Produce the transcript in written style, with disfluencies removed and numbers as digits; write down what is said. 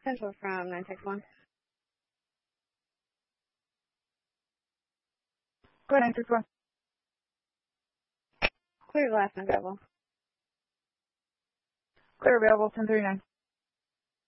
Central from 961. Go ahead, 961. Clear glass and available. Clear available, 1039.